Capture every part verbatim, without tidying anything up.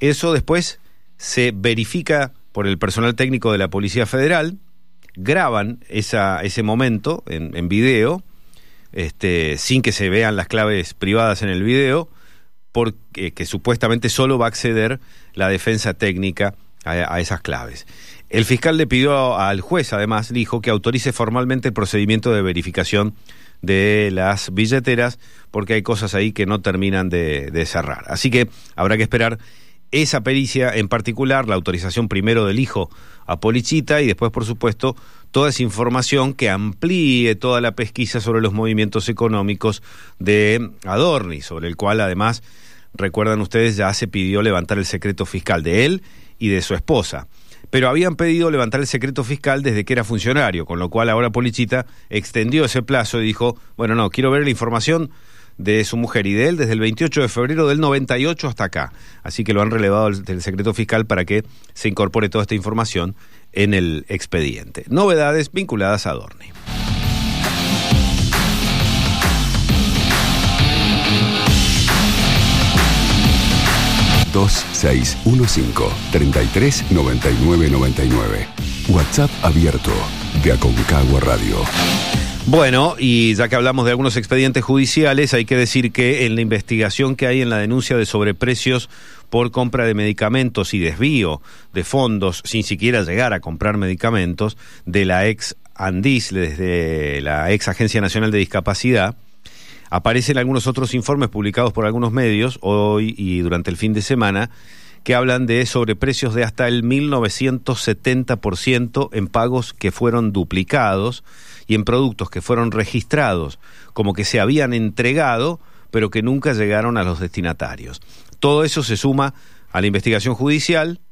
Eso después se verifica por el personal técnico de la Policía Federal, graban esa, ese momento en, en video, este, sin que se vean las claves privadas en el video, porque que supuestamente solo va a acceder la defensa técnica a, a esas claves. El fiscal le pidió al juez, además, dijo que autorice formalmente el procedimiento de verificación de las billeteras, porque hay cosas ahí que no terminan de, de cerrar. Así que habrá que esperar esa pericia en particular, la autorización primero del hijo a Polichita y después, por supuesto, toda esa información que amplíe toda la pesquisa sobre los movimientos económicos de Adorni, sobre el cual además, recuerdan ustedes, ya se pidió levantar el secreto fiscal de él y de su esposa. Pero habían pedido levantar el secreto fiscal desde que era funcionario, con lo cual ahora Polichita extendió ese plazo y dijo, bueno, no, quiero ver la información de su mujer y de él desde el veintiocho de febrero del noventa y ocho hasta acá. Así que lo han relevado del secreto fiscal para que se incorpore toda esta información en el expediente. Novedades vinculadas a Adorni. dos seis uno cinco, treinta y tres, noventa y nueve, noventa y nueve. WhatsApp abierto de Aconcagua Radio. Bueno, y ya que hablamos de algunos expedientes judiciales, hay que decir que en la investigación que hay en la denuncia de sobreprecios por compra de medicamentos y desvío de fondos, sin siquiera llegar a comprar medicamentos, de la ex ANDIS, desde la ex Agencia Nacional de Discapacidad, aparecen algunos otros informes publicados por algunos medios, hoy y durante el fin de semana, que hablan de sobreprecios de hasta el mil novecientos setenta por ciento en pagos que fueron duplicados y en productos que fueron registrados como que se habían entregado, pero que nunca llegaron a los destinatarios. Todo eso se suma a la investigación judicial,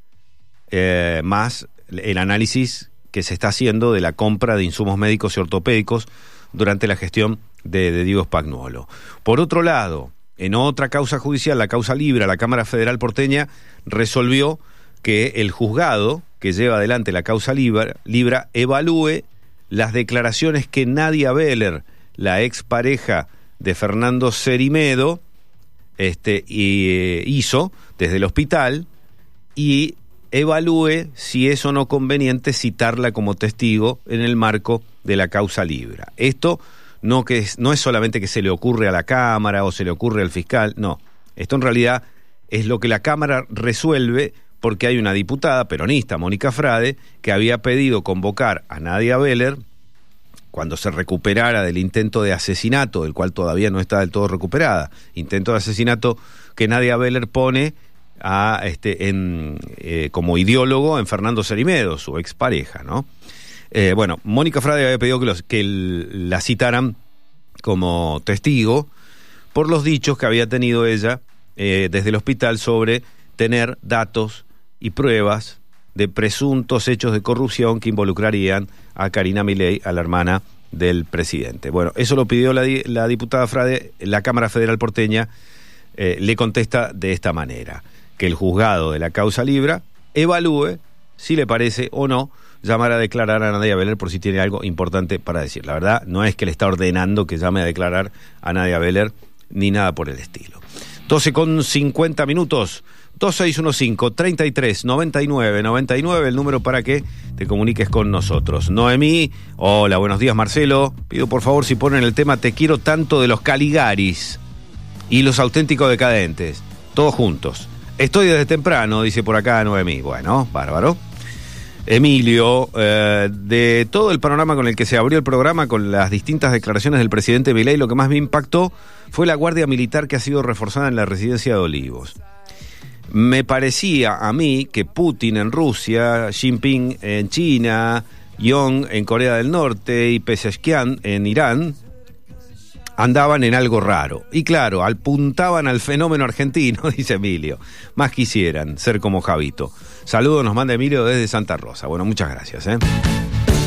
eh, más el análisis que se está haciendo de la compra de insumos médicos y ortopédicos durante la gestión de, de Diego Spagnuolo. Por otro lado, en otra causa judicial, la causa Libra, la Cámara Federal porteña resolvió que el juzgado que lleva adelante la causa Libra, Libra evalúe las declaraciones que Nadia Beller, la expareja de Fernando Cerimedo, este, y, eh, hizo desde el hospital, y evalúe si es o no conveniente citarla como testigo en el marco de la causa Libra. Esto no, que es, no es solamente que se le ocurre a la Cámara o se le ocurre al fiscal, no. Esto en realidad es lo que la Cámara resuelve porque hay una diputada peronista, Mónica Frade, que había pedido convocar a Nadia Beller cuando se recuperara del intento de asesinato, del cual todavía no está del todo recuperada, intento de asesinato que Nadia Beller pone a este en eh, como ideólogo en Fernando Cerimedo, su expareja, ¿no? Eh, bueno, Mónica Frade había pedido que, los, que el, la citaran como testigo por los dichos que había tenido ella eh, desde el hospital sobre tener datos y pruebas de presuntos hechos de corrupción que involucrarían a Karina Milei, a la hermana del presidente. Bueno, eso lo pidió la, la diputada Frade, la Cámara Federal porteña eh, le contesta de esta manera: que el juzgado de la causa Libra evalúe si le parece o no llamar a declarar a Nadia Beller por si tiene algo importante para decir. La verdad, no es que le está ordenando que llame a declarar a Nadia Beller ni nada por el estilo. doce con cincuenta minutos, dos seis uno cinco, treinta y tres, noventa y nueve, noventa y nueve, el número para que te comuniques con nosotros. Noemí, hola, buenos días Marcelo, pido por favor si ponen el tema Te quiero tanto de los Caligaris y los Auténticos Decadentes, todos juntos. Estoy desde temprano, dice por acá Noemí. Bueno, bárbaro. Emilio, eh, de todo el panorama con el que se abrió el programa, con las distintas declaraciones del presidente Milei, lo que más me impactó fue la guardia militar que ha sido reforzada en la residencia de Olivos. Me parecía a mí que Putin en Rusia, Xi Jinping en China, Yoon en Corea del Norte y Pezeshkian en Irán andaban en algo raro. Y claro, apuntaban al fenómeno argentino, dice Emilio. Más quisieran ser como Javito. Saludos, nos manda Emilio desde Santa Rosa. Bueno, muchas gracias, ¿eh?